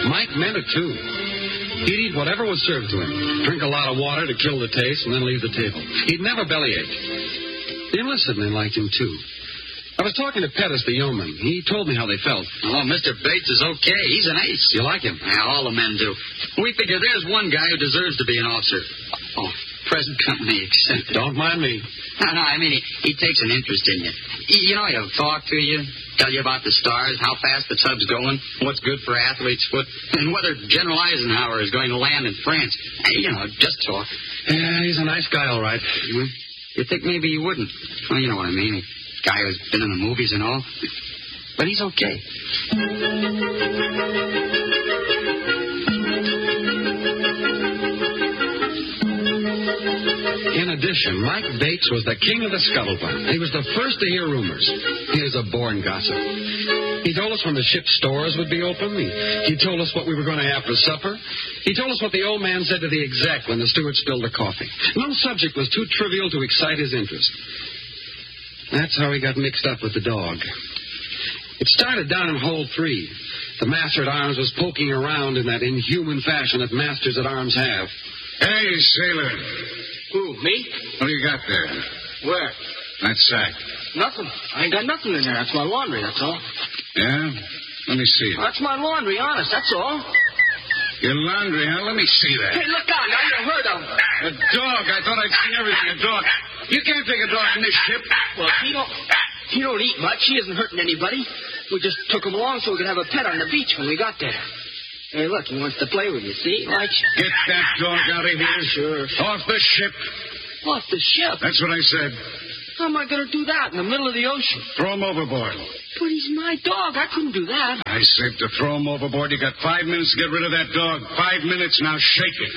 Mike meant it, too. He'd eat whatever was served to him, drink a lot of water to kill the taste, and then leave the table. He'd never bellyache. The enlisted men liked him, too. I was talking to Pettis, the yeoman. He told me how they felt. Oh, Mr. Bates is okay. He's an ace. You like him? Yeah, all the men do. We figure there's one guy who deserves to be an officer. Oh, present company except. Don't mind me. No, I mean, he takes an interest in you. You know, he'll talk to you, tell you about the stars, how fast the tub's going, what's good for athlete's foot, and whether General Eisenhower is going to land in France. You know, just talk. Yeah, he's a nice guy, all right. You'd think maybe he wouldn't. Well, you know what I mean. A guy who's been in the movies and all. But he's okay. In addition, Mike Bates was the king of the scuttlebutt. He was the first to hear rumors. He was a born gossip. He told us when the ship's stores would be open. He told us what we were going to have for supper. He told us what the old man said to the exec when the steward spilled the coffee. No subject was too trivial to excite his interest. That's how he got mixed up with the dog. It started down in Hole 3. The master-at-arms was poking around in that inhuman fashion that masters-at-arms have. Hey, sailor. Who, me? What do you got there? Where? That sack. Nothing. I ain't got nothing in there. That's my laundry, that's all. Yeah? Let me see it. That's my laundry, honest, that's all. Your laundry, huh? Let me see that. Hey, look out, now you heard him. A dog. I thought I'd seen everything. A dog. You can't take a dog in this ship. Well, he don't eat much. He isn't hurting anybody. We just took him along so we could have a pet on the beach when we got there. Hey, look, he wants to play with you, see? Like... Get that dog out of here. Sure. Off the ship. Off the ship? That's what I said. How am I going to do that in the middle of the ocean? Throw him overboard. But he's my dog. I couldn't do that. I said to throw him overboard. You got 5 minutes to get rid of that dog. 5 minutes. Now shake it.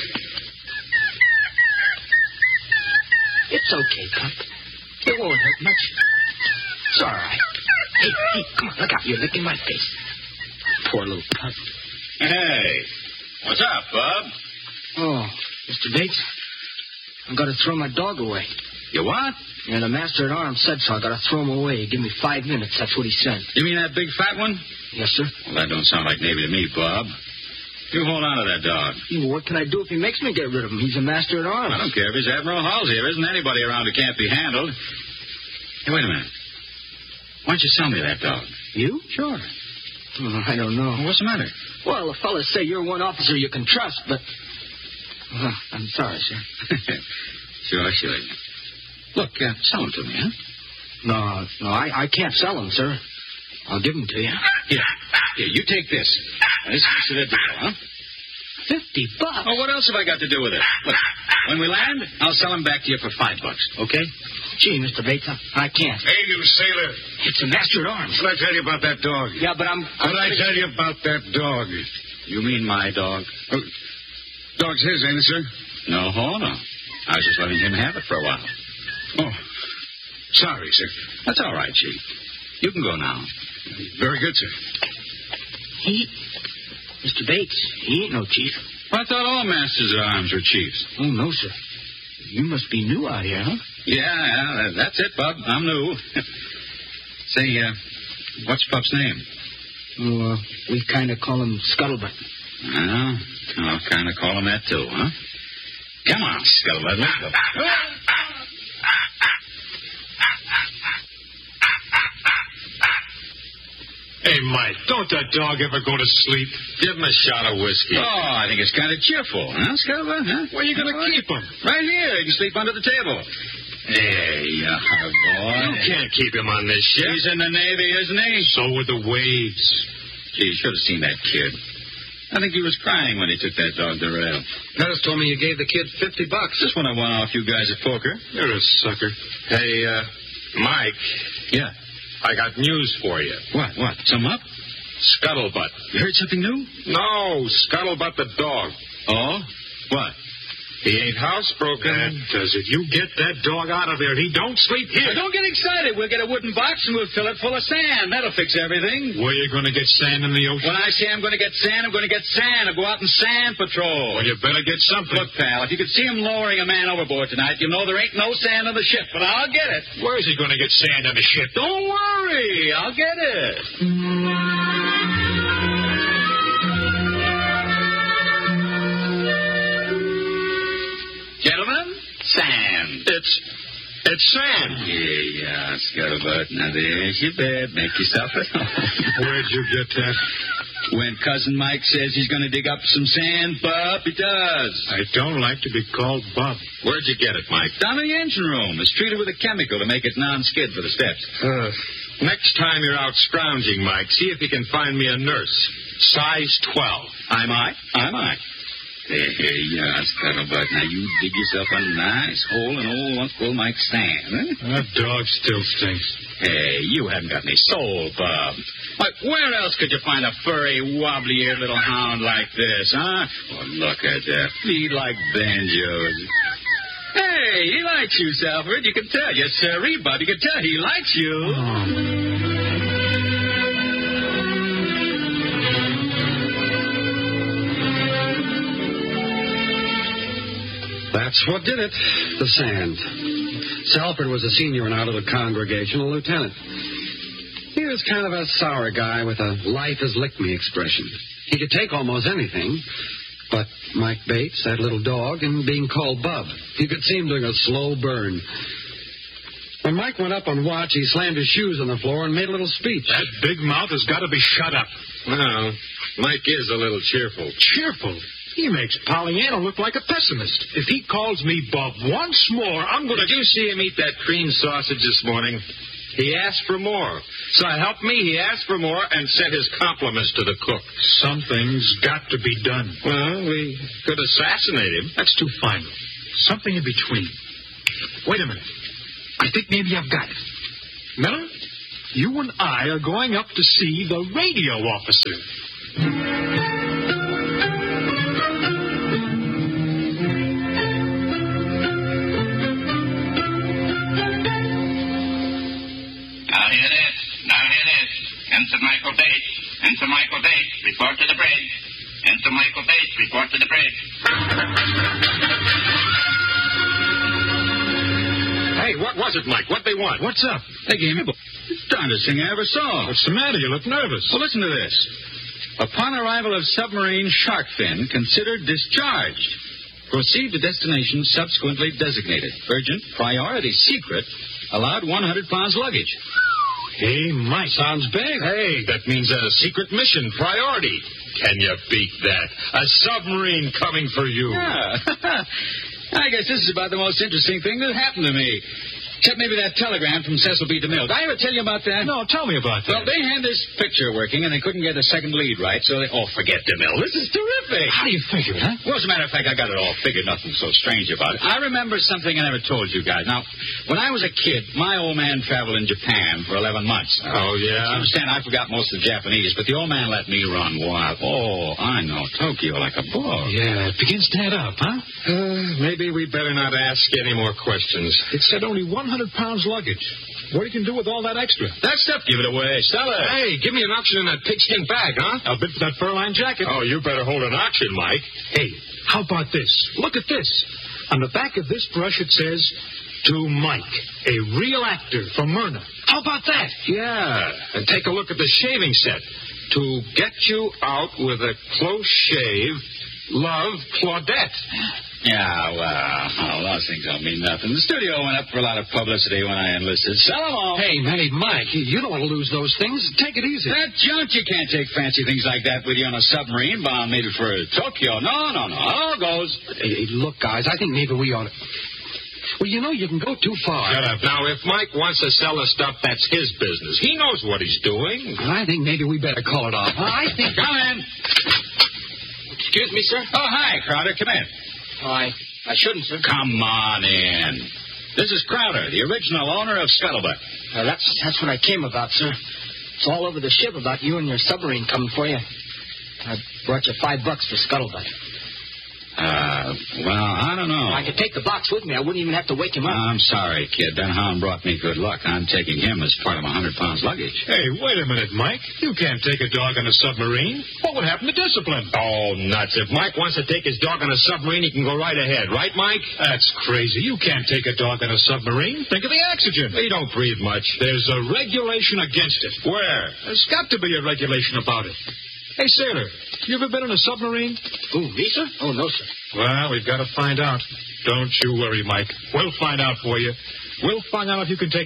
It's okay, Pup. It won't hurt much. It's all right. Hey, come on, look out. You're licking my face. Poor little pup. Hey, what's up, Bub? Oh, Mr. Bates, I've got to throw my dog away. You what? Yeah, the master-at-arms said so. I got to throw him away. Give me 5 minutes. That's what he said. You mean that big fat one? Yes, sir. Well, that don't sound like Navy to me, Bob. You hold on to that dog. Well, what can I do if he makes me get rid of him? He's a master-at-arms. I don't care if he's Admiral Halsey. There isn't anybody around who can't be handled. Hey, wait a minute. Why don't you sell me that dog? You? Sure. Oh, I don't know. Well, what's the matter? Well, the fellas say you're one officer you can trust, but... Well, I'm sorry, sir. Sure. Look, sell him to me, huh? No, I can't sell him, sir. I'll give him to you. Here, you take this. Now, this makes it a deal, huh? $50? Oh, what else have I got to do with it? Look, when we land, I'll sell him back to you for $5, okay? Gee, Mr. Bates, I can't. Hey, you sailor. It's a master-at-arms. What did I tell you about that dog? Yeah, but I'm What did I tell you about that dog? You mean my dog? Oh, dog's his, ain't it, sir? No. I was just letting him have it for a while. Oh, sorry, sir. That's all right, Chief. You can go now. Very good, sir. Mr. Bates, he ain't no chief. I thought all masters-at-arms were chiefs. Oh, no, sir. You must be new out here, huh? Yeah, that's it, Bub. I'm new. Say, what's Pup's name? Well, we kind of call him Scuttlebutt. Well, I'll kind of call him that, too, huh? Come on, Scuttlebutt, let's go. Hey, Mike, don't that dog ever go to sleep? Give him a shot of whiskey. Oh, I think it's kind of cheerful, huh, Scuttlebutt, huh? Where are you going to keep him? Right here. He can sleep under the table. There you are, boy. You can't keep him on this ship. He's in the Navy, isn't he? So were the waves. Gee, you should have seen that kid. I think he was crying when he took that dog to rail. Pettis told me you gave the kid $50. Just when I won off you guys at poker. You're a sucker. Hey, Mike. Yeah. I got news for you. What? Some up? Scuttlebutt. You heard something new? No, Scuttlebutt the dog. Oh? What? He ain't housebroken. Does it? You get that dog out of there. He don't sleep here. Now, don't get excited. We'll get a wooden box and we'll fill it full of sand. That'll fix everything. Where you going to get sand in the ocean? When I say I'm going to get sand, I'm going to get sand. I'll go out and sand patrol. Well, you better get something. Look, pal, if you could see him lowering a man overboard tonight, you'll know there ain't no sand on the ship. But I'll get it. Where's he going to get sand on the ship? Don't worry. I'll get it. It's sand. Yeah, Scuttlebutt. Now, there's your bed. Make yourself at home. Where'd you get that? When Cousin Mike says he's going to dig up some sand, Bob, he does. I don't like to be called Bob. Where'd you get it, Mike? Down in the engine room. It's treated with a chemical to make it non-skid for the steps. Next time you're out scrounging, Mike, see if you can find me a nurse. Size 12. I'm I. There you are, Scuttlebutt. Now, you dig yourself a nice hole in old Uncle Mike's sand, eh? That dog still stinks. Hey, you haven't got any soul, Bob. Like, where else could you find a furry, wobbly-eared little hound like this, huh? Oh, look at that. Feet like banjos. Hey, he likes you, Salford. You can tell. Yes, sirree, Bob. You can tell he likes you. That's what did it. The sand. Salford was a senior in our little congregation, a lieutenant. He was kind of a sour guy with a life-as-lick-me expression. He could take almost anything, but Mike Bates, that little dog, and being called Bub, you could see him doing a slow burn. When Mike went up on watch, he slammed his shoes on the floor and made a little speech. That big mouth has got to be shut up. Well, Mike is a little cheerful. Cheerful? He makes Pollyanna look like a pessimist. If he calls me Bob once more, I'm going to... Did you see him eat that cream sausage this morning? He asked for more. So help me, he asked for more and sent his compliments to the cook. Something's got to be done. Well, we could assassinate him. That's too final. Something in between. Wait a minute. I think maybe I've got it. Miller, you and I are going up to see the radio officer. Ensign Michael Bates, report to the bridge. Ensign Michael Bates, report to the bridge. Hey, what was it, Mike? What'd they want? What's up? They gave me the darndest thing I ever saw. What's the matter? You look nervous. Well, listen to this. Upon arrival of submarine shark fin considered discharged. Proceed to destination subsequently designated. Urgent, priority, secret. Allowed 100 pounds luggage. Hey, Mike. Sounds big. Hey, that means a secret mission, priority. Can you beat that? A submarine coming for you. Yeah. I guess this is about the most interesting thing that happened to me. Except maybe that telegram from Cecil B. DeMille. Did I ever tell you about that? No, tell me about that. Well, they had this picture working, and they couldn't get the second lead right, so they... Oh, forget DeMille. This is terrific. How do you figure it, huh? Well, as a matter of fact, I got it all figured. Nothing so strange about it. I remember something I never told you guys. Now, when I was a kid, my old man traveled in Japan for 11 months. Oh, yeah? You understand, I forgot most of the Japanese, but the old man let me run wild. Oh, I know Tokyo like a bull. Yeah, it begins to add up, huh? Maybe we'd better not ask any more questions. It said only 100 pounds luggage. What do you can do with all that extra? That stuff, give it away. Sell it. Hey, give me an auction in that pigskin bag, huh? I'll bid for that fur-lined jacket. Oh, you better hold an auction, Mike. Hey, how about this? Look at this. On the back of this brush, it says, to Mike, a real actor from Myrna. How about that? Yeah, and take a look at the shaving set. To get you out with a close shave, love, Claudette. Yeah, well, those things don't mean nothing. The studio went up for a lot of publicity when I enlisted. Sell them all. Hey, Mike, you don't want to lose those things. Take it easy. That junk, you can't take fancy things like that with you on a submarine bound maybe for Tokyo. No. All goes. Hey, look, guys, I think maybe we ought to... Well, you know, you can go too far. Shut up. Now, if Mike wants to sell the stuff, that's his business. He knows what he's doing. I think maybe we better call it off. I think... Come in. Excuse me, sir? Oh, hi, Crowder. Come in. Oh, I shouldn't, sir. Come on in. This is Crowder, the original owner of Scuttlebutt. That's what I came about, sir. It's all over the ship about you and your submarine coming for you. I brought you $5 for Scuttlebutt. Well, I don't know. I could take the box with me. I wouldn't even have to wake him up. I'm sorry, kid. Ben Hahn brought me good luck. I'm taking him as part of 100 pounds luggage. Hey, wait a minute, Mike. You can't take a dog on a submarine. What would happen to discipline? Oh, nuts. If Mike wants to take his dog on a submarine, he can go right ahead. Right, Mike? That's crazy. You can't take a dog on a submarine. Think of the oxygen. He don't breathe much. There's a regulation against it. Where? There's got to be a regulation about it. Hey, sailor, you ever been in a submarine? Ooh, me, sir? Oh, no, sir. Well, we've got to find out. Don't you worry, Mike. We'll find out for you. We'll find out if you can take